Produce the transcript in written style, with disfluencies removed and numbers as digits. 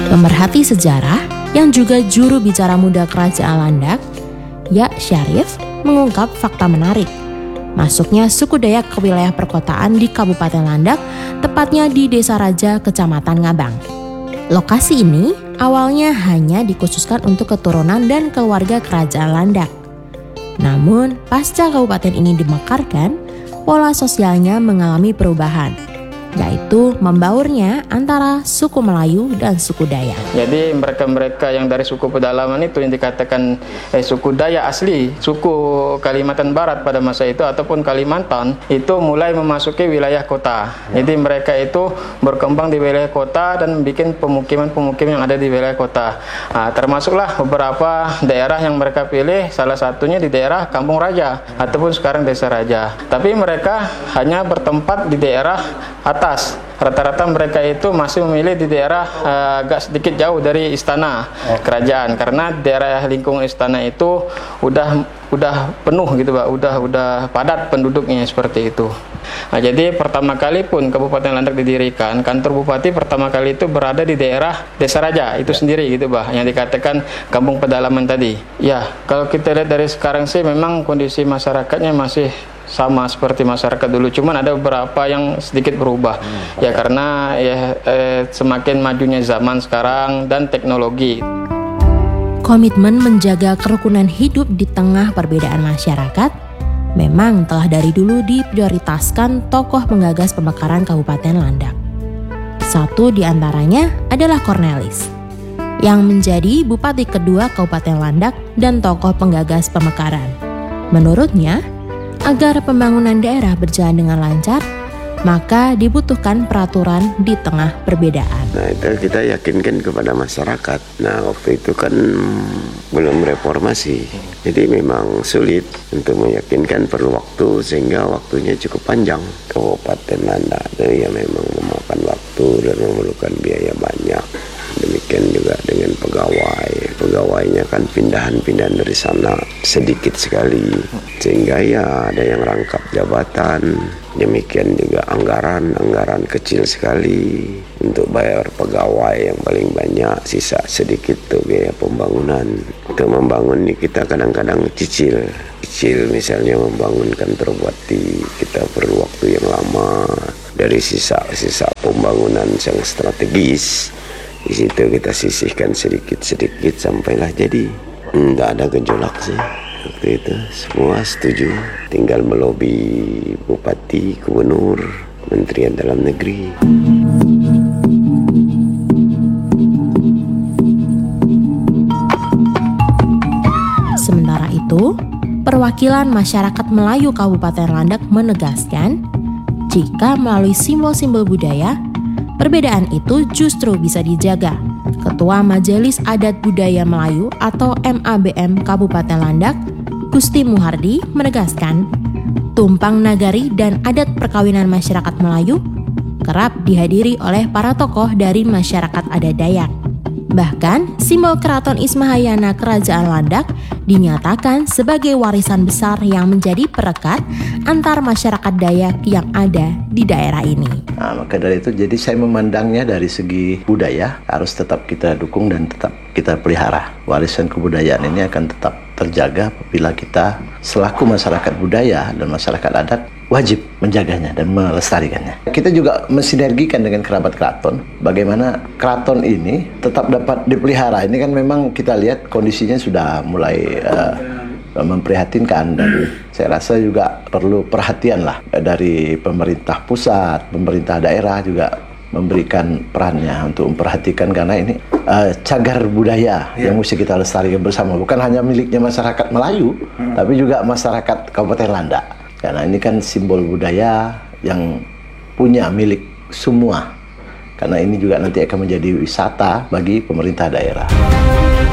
Pemerhati sejarah yang juga juru bicara muda Kerajaan Landak, Ya Syarif, mengungkap fakta menarik. Masuknya suku Dayak ke wilayah perkotaan di Kabupaten Landak, tepatnya di Desa Raja, Kecamatan Ngabang. Lokasi ini awalnya hanya dikhususkan untuk keturunan dan keluarga Kerajaan Landak. Namun, pasca kabupaten ini dimekarkan, pola sosialnya mengalami perubahan, yaitu membaurnya antara suku Melayu dan suku Dayak. Jadi mereka-mereka yang dari suku pedalaman itu yang dikatakan suku Dayak asli, suku Kalimantan Barat pada masa itu ataupun Kalimantan, itu mulai memasuki wilayah kota. Jadi mereka itu berkembang di wilayah kota dan bikin pemukiman-pemukiman yang ada di wilayah kota. Termasuklah beberapa daerah yang mereka pilih, salah satunya di daerah Kampung Raja ataupun sekarang Desa Raja. Tapi mereka hanya bertempat di daerah atas. Rata-rata mereka itu masih memilih di daerah agak sedikit jauh dari istana kerajaan, karena daerah lingkungan istana itu udah penuh gitu Pak, udah padat penduduknya seperti itu. Jadi pertama kali pun Kabupaten Landak didirikan, kantor bupati pertama kali itu berada di daerah Desa Raja itu sendiri gitu Pak, yang dikatakan kampung pedalaman tadi. Ya, kalau kita lihat dari sekarang sih memang kondisi masyarakatnya masih sama seperti masyarakat dulu, cuman ada beberapa yang sedikit berubah. Ya karena semakin majunya zaman sekarang dan teknologi. Komitmen menjaga kerukunan hidup di tengah perbedaan masyarakat memang telah dari dulu diprioritaskan tokoh penggagas pemekaran Kabupaten Landak. Satu di antaranya adalah Cornelis, yang menjadi bupati kedua Kabupaten Landak dan tokoh penggagas pemekaran. Menurutnya, agar pembangunan daerah berjalan dengan lancar, maka dibutuhkan peraturan di tengah perbedaan. Nah, itu kita yakinkan kepada masyarakat. Nah, waktu itu kan belum reformasi, jadi memang sulit untuk meyakinkan, perlu waktu, sehingga waktunya cukup panjang. Kabupaten Landak itu ya memang memakan waktu dan memerlukan biaya banyak. Demikian juga dengan pegawainya kan pindahan dari sana sedikit sekali, sehingga ya ada yang rangkap jabatan. Demikian juga anggaran kecil sekali untuk bayar pegawai yang paling banyak, sisa sedikit tuh biaya pembangunan. Untuk membangun ini kita kadang-kadang cicil misalnya membangun kantor bupati, kita perlu waktu yang lama. Dari sisa pembangunan yang strategis, di situ kita sisihkan sedikit sampailah jadi. Nggak ada gejolak sih waktu itu, semua setuju. Tinggal melobi bupati, gubernur, Kementerian Dalam Negeri. Sementara itu, perwakilan masyarakat Melayu Kabupaten Landak menegaskan, jika melalui simbol-simbol budaya, perbedaan itu justru bisa dijaga. Ketua Majelis Adat Budaya Melayu atau MABM Kabupaten Landak, Gusti Muhardi, menegaskan, tumpang nagari dan adat perkawinan masyarakat Melayu kerap dihadiri oleh para tokoh dari masyarakat adat Dayak. Bahkan, simbol Keraton Ismahayana Kerajaan Landak dinyatakan sebagai warisan besar yang menjadi perekat antar masyarakat Dayak yang ada di daerah ini. Nah, maka dari itu jadi saya memandangnya dari segi budaya harus tetap kita dukung dan tetap kita pelihara. Warisan kebudayaan ini akan tetap terjaga apabila kita selaku masyarakat budaya dan masyarakat adat wajib menjaganya dan melestarikannya. Kita juga mensinergikan dengan kerabat keraton, bagaimana keraton ini tetap dapat dipelihara. Ini kan memang kita lihat kondisinya sudah mulai memprihatinkan, dan saya rasa juga perlu perhatian lah dari pemerintah pusat, pemerintah daerah juga memberikan perannya untuk memperhatikan, karena ini cagar budaya yang mesti kita lestarikan bersama, bukan hanya miliknya masyarakat Melayu, tapi juga masyarakat Kabupaten Landak. Karena ini kan simbol budaya yang punya milik semua. Karena ini juga nanti akan menjadi wisata bagi pemerintah daerah.